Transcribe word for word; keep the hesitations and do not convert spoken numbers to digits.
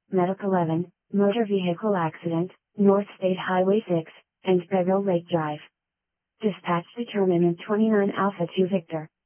Medic eleven, Motor Vehicle Accident, North State Highway six, and Beryl Lake Drive. Dispatch determinant twenty-nine Alpha two Victor.